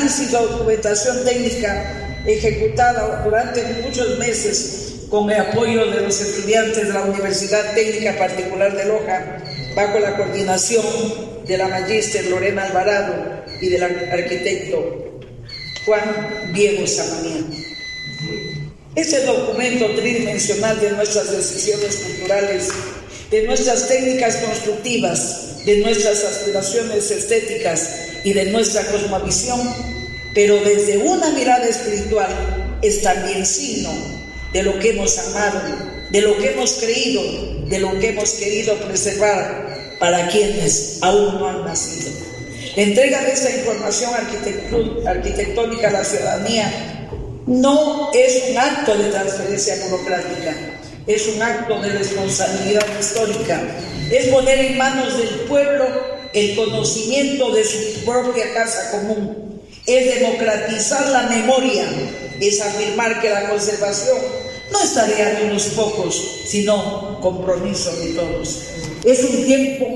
análisis o documentación técnica ejecutada durante muchos meses con el apoyo de los estudiantes de la Universidad Técnica Particular de Loja, bajo la coordinación de la magíster Lorena Alvarado y del arquitecto Juan Diego Samaniego. Ese documento tridimensional de nuestras decisiones culturales, de nuestras técnicas constructivas, de nuestras aspiraciones estéticas y de nuestra cosmovisión, pero desde una mirada espiritual, es también signo de lo que hemos amado, de lo que hemos creído, de lo que hemos querido preservar para quienes aún no han nacido. La entrega de esta información arquitectónica a la ciudadanía no es un acto de transferencia burocrática, es un acto de responsabilidad histórica, es poner en manos del pueblo el conocimiento de su propia casa común, es democratizar la memoria, es afirmar que la conservación no es tarea de unos pocos, sino compromiso de todos. Es un tiempo.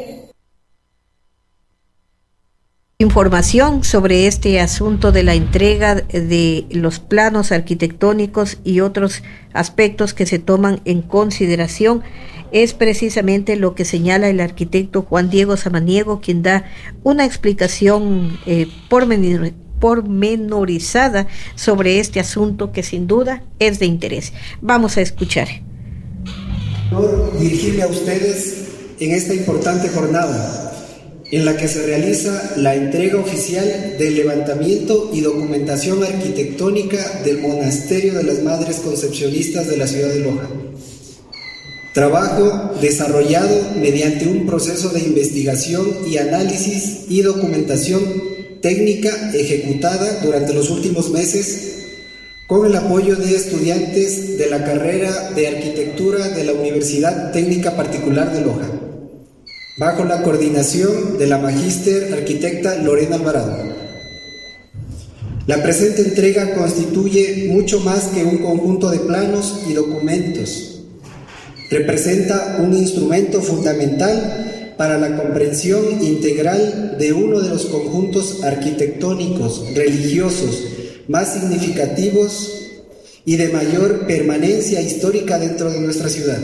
Información sobre este asunto de la entrega de los planos arquitectónicos y otros aspectos que se toman en consideración es precisamente lo que señala el arquitecto Juan Diego Samaniego, quien da una explicación pormenorizada sobre este asunto que sin duda es de interés. Vamos a escuchar. Dirigirme a ustedes en esta importante jornada en la que se realiza la entrega oficial del levantamiento y documentación arquitectónica del Monasterio de las Madres Concepcionistas de la ciudad de Loja. Trabajo desarrollado mediante un proceso de investigación y análisis y documentación técnica ejecutada durante los últimos meses con el apoyo de estudiantes de la carrera de arquitectura de la Universidad Técnica Particular de Loja, bajo la coordinación de la magíster arquitecta Lorena Alvarado. La presente entrega constituye mucho más que un conjunto de planos y documentos. Representa un instrumento fundamental para la comprensión integral de uno de los conjuntos arquitectónicos, religiosos, más significativos y de mayor permanencia histórica dentro de nuestra ciudad.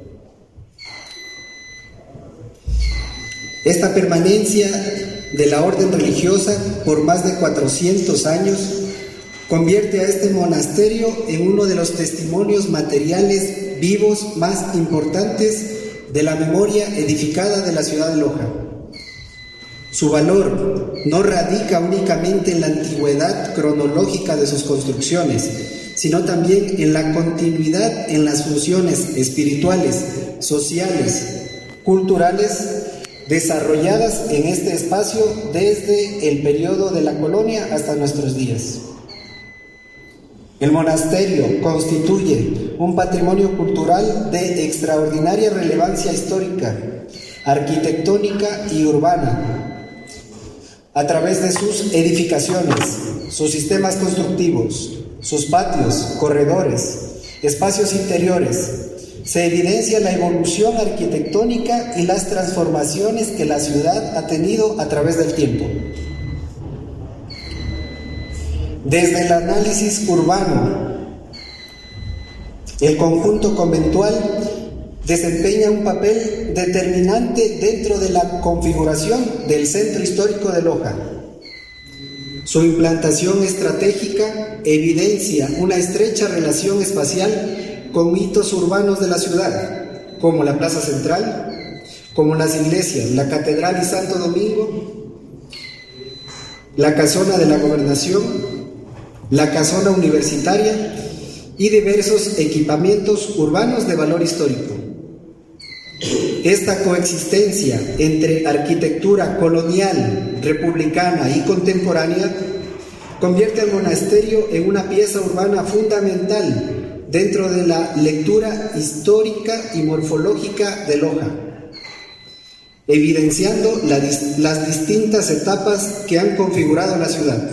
Esta permanencia de la orden religiosa por más de 400 años convierte a este monasterio en uno de los testimonios materiales vivos más importantes de la memoria edificada de la ciudad de Loja. Su valor no radica únicamente en la antigüedad cronológica de sus construcciones, sino también en la continuidad en las funciones espirituales, sociales, culturales, desarrolladas en este espacio desde el periodo de la colonia hasta nuestros días. El monasterio constituye un patrimonio cultural de extraordinaria relevancia histórica, arquitectónica y urbana, a través de sus edificaciones, sus sistemas constructivos, sus patios, corredores, espacios interiores. Se evidencia la evolución arquitectónica y las transformaciones que la ciudad ha tenido a través del tiempo. Desde el análisis urbano, el conjunto conventual desempeña un papel determinante dentro de la configuración del centro histórico de Loja. Su implantación estratégica evidencia una estrecha relación espacial con hitos urbanos de la ciudad, como la Plaza Central, como las iglesias, la Catedral y Santo Domingo, la Casona de la Gobernación, la Casona Universitaria y diversos equipamientos urbanos de valor histórico. Esta coexistencia entre arquitectura colonial, republicana y contemporánea convierte al monasterio en una pieza urbana fundamental dentro de la lectura histórica y morfológica de Loja, evidenciando las distintas etapas que han configurado la ciudad.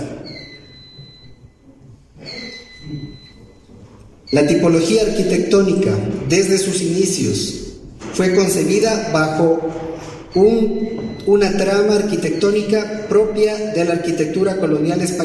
La tipología arquitectónica, desde sus inicios, fue concebida bajo una trama arquitectónica propia de la arquitectura colonial española.